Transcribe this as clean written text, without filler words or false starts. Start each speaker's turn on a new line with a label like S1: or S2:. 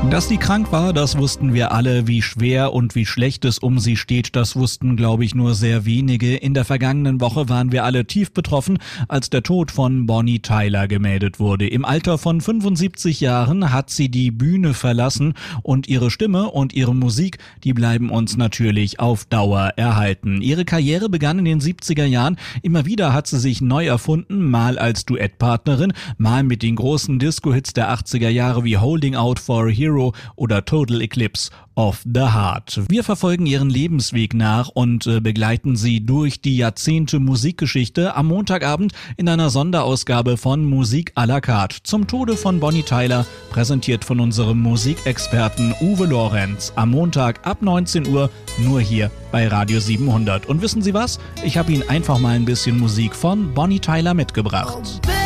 S1: Dass sie krank war, das wussten wir alle. Wie schwer und wie schlecht es um sie steht, das wussten, glaube ich, nur sehr wenige. In der vergangenen Woche waren wir alle tief betroffen, als der Tod von Bonnie Tyler gemeldet wurde. Im Alter von 75 Jahren hat sie die Bühne verlassen und ihre Stimme und ihre Musik, die bleiben uns natürlich auf Dauer erhalten. Ihre Karriere begann in den 70er Jahren. Immer wieder hat sie sich neu erfunden, mal als Duettpartnerin, mal mit den großen Disco-Hits der 80er Jahre wie Holding Out for a Hero oder Total Eclipse of the Heart. Wir verfolgen ihren Lebensweg nach und begleiten sie durch die Jahrzehnte Musikgeschichte am Montagabend in einer Sonderausgabe von Musik à la carte zum Tode von Bonnie Tyler, präsentiert von unserem Musikexperten Uwe Lorenz am Montag ab 19 Uhr nur hier bei Radio 700. Und wissen Sie was? Ich habe Ihnen einfach mal ein bisschen Musik von Bonnie Tyler mitgebracht.